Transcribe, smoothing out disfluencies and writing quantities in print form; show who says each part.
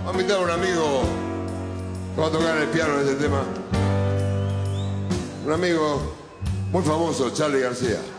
Speaker 1: a invitar a un amigo que va a tocar el piano en este tema. Un amigo muy famoso, Charly García.